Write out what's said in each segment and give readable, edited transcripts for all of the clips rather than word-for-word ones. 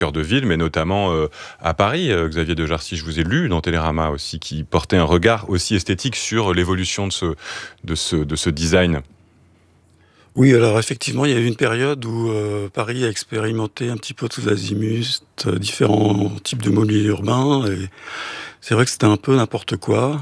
cœur de ville, mais notamment à Paris. Xavier de Jarcy, je vous ai lu dans Télérama aussi, qui portait un regard aussi esthétique sur l'évolution de ce design. Oui, alors effectivement, il y a eu une période où Paris a expérimenté un petit peu tous azimuts, différents types de mobilier urbain, et c'est vrai que c'était un peu n'importe quoi.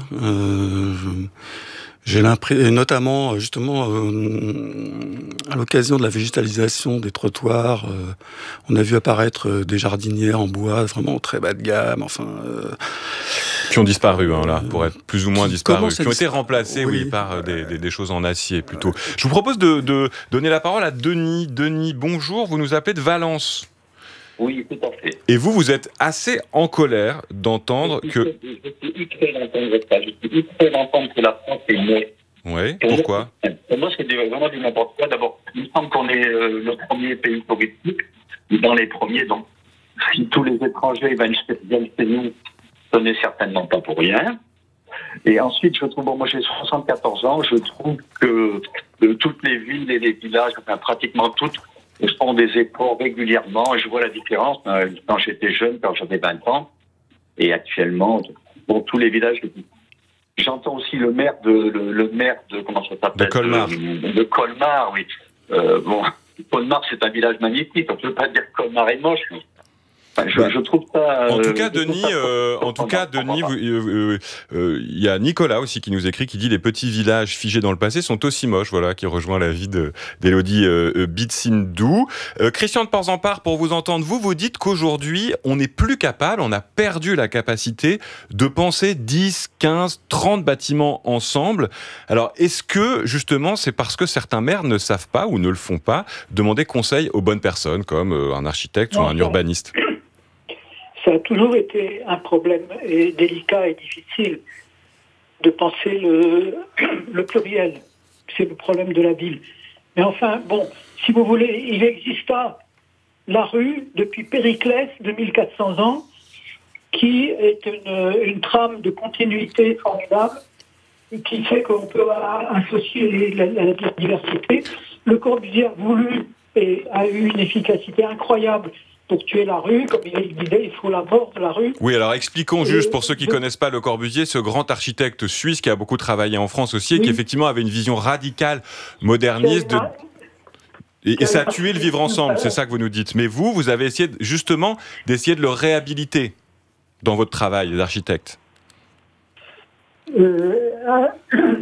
J'ai l'impression, et notamment justement à l'occasion de la végétalisation des trottoirs, on a vu apparaître des jardinières en bois vraiment très bas de gamme, enfin... Qui ont disparu, là, pour être plus ou moins disparus, qui ont été remplacés, oui, par des choses en acier plutôt. Je vous propose de donner la parole à Denis. Denis, bonjour, vous nous appelez de Valence. Oui, tout à fait. Et vous êtes assez en colère d'entendre que... Je suis outré d'entendre ça. Je suis outré d'entendre que la France est née. Oui, pourquoi ? Pour moi, c'est vraiment du n'importe quoi. D'abord, il me semble qu'on est le premier pays touristique, dans les premiers. Donc, si tous les étrangers viennent chez nous, ce n'est certainement pas pour rien. Et ensuite, je trouve, moi j'ai 74 ans, je trouve que toutes les villes et les villages, enfin pratiquement toutes, font des efforts régulièrement. Et je vois la différence quand j'étais jeune, quand j'avais 20 ans, et actuellement, pour tous les villages. J'entends aussi le maire de comment ça s'appelle, de Colmar. De Colmar, oui. Colmar, c'est un village magnifique. On ne peut pas dire que Colmar est moche. Je trouve ça. En tout cas, Denis, il y a Nicolas aussi qui nous écrit, qui dit les petits villages figés dans le passé sont aussi moches, voilà, qui rejoint l'avis d'Élodie Bitsindou. Christian de Porzampar, pour vous entendre, vous dites qu'aujourd'hui, on n'est plus capable, on a perdu la capacité de penser 10, 15, 30 bâtiments ensemble. Alors, est-ce que, justement, c'est parce que certains maires ne savent pas ou ne le font pas demander conseil aux bonnes personnes, comme un architecte ou un urbaniste ? Ça a toujours été un problème délicat et difficile de penser le pluriel. C'est le problème de la ville. Mais enfin, si vous voulez, il exista la rue depuis Périclès, 2400 ans, qui est une trame de continuité formidable et qui fait qu'on peut associer la diversité. Le Corbusier a voulu et a eu une efficacité incroyable pour tuer la rue, comme il disait, il faut la mort de la rue. Oui, alors expliquons juste, pour ceux qui ne connaissent pas Le Corbusier, ce grand architecte suisse qui a beaucoup travaillé en France aussi, et qui effectivement avait une vision radicale, moderniste, et ça a tué le vivre ensemble, c'est ça que vous nous dites. Mais vous avez essayé justement d'essayer de le réhabiliter dans votre travail d'architecte. Le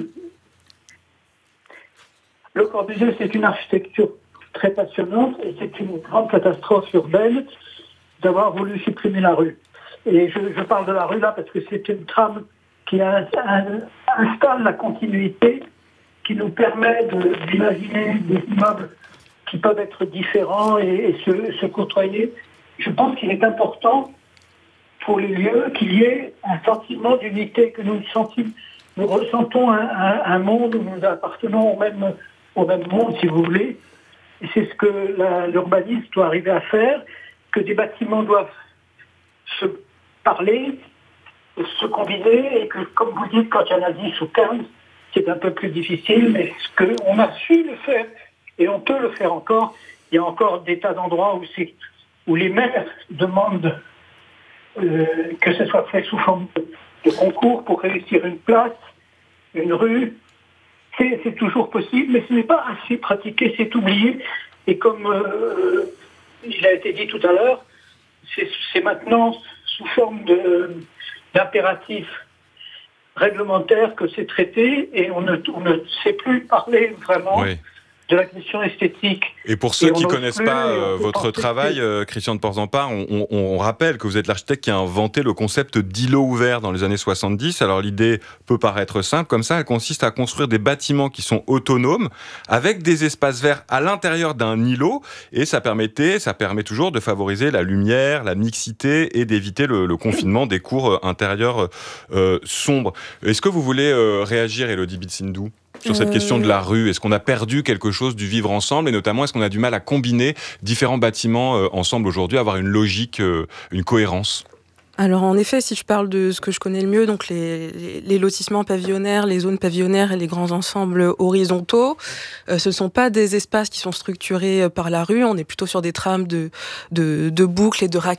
Corbusier, c'est une architecture très passionnante, et c'est une grande catastrophe urbaine d'avoir voulu supprimer la rue. Et je parle de la rue là parce que c'est une trame qui installe la continuité, qui nous permet d'imaginer des immeubles qui peuvent être différents et se côtoyer. Je pense qu'il est important pour les lieux qu'il y ait un sentiment d'unité, que nous ressentons un monde où nous appartenons au même monde, si vous voulez. Et c'est ce que l'urbaniste doit arriver à faire, que des bâtiments doivent se parler, se combiner, et que, comme vous dites, quand il y en a 10 ou 15, c'est un peu plus difficile, mais ce qu'on a su le faire, et on peut le faire encore. Il y a encore des tas d'endroits où les maires demandent que ce soit fait sous forme de concours pour réussir une place, une rue. C'est toujours possible, mais ce n'est pas assez pratiqué, c'est oublié. Et comme il a été dit tout à l'heure, c'est maintenant sous forme d'impératif réglementaire que c'est traité, et on ne sait plus parler vraiment de la question esthétique. Et pour ceux qui ne connaissent pas votre travail, Christian de Porzampar, on rappelle que vous êtes l'architecte qui a inventé le concept d'îlot ouvert dans les années 70. Alors l'idée peut paraître simple comme ça, elle consiste à construire des bâtiments qui sont autonomes, avec des espaces verts à l'intérieur d'un îlot, et ça permet toujours de favoriser la lumière, la mixité, et d'éviter le confinement des cours intérieurs sombres. Est-ce que vous voulez réagir, Élodie Bitsindou, sur cette question de la rue? Est-ce qu'on a perdu quelque chose du vivre ensemble, et notamment est-ce qu'on a du mal à combiner différents bâtiments ensemble aujourd'hui, avoir une logique, une cohérence? Alors en effet, si je parle de ce que je connais le mieux, donc les lotissements pavillonnaires, les zones pavillonnaires et les grands ensembles horizontaux, ce ne sont pas des espaces qui sont structurés par la rue, on est plutôt sur des trames de boucles et de